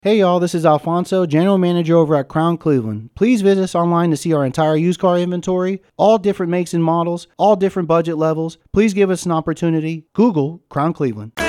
Hey y'all, this is Alfonso, General Manager over at Crown Cleveland. Please visit us online to see our entire used car inventory, all different makes and models, all different budget levels. Please give us an opportunity. Google Crown Cleveland.